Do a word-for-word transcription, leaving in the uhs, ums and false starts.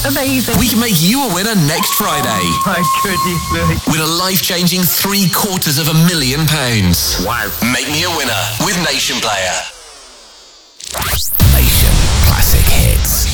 Amazing. We can make you a winner next Friday. Oh, my goodness me. With a life-changing three quarters of a million pounds. Wow. Make me a winner with Nation Player.